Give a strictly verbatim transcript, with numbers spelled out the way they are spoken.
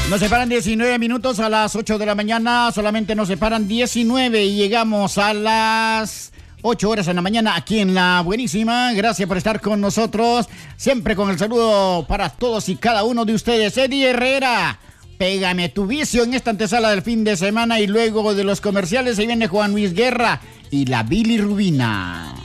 Nos separan diecinueve minutos a las ocho de la mañana, solamente nos separan diecinueve y llegamos a las ocho horas en la mañana aquí en La Buenísima. Gracias por estar con nosotros, siempre con el saludo para todos y cada uno de ustedes. Eddie Herrera, pégame tu vicio en esta antesala del fin de semana, y luego de los comerciales se viene Juan Luis Guerra y la Billy Rubina.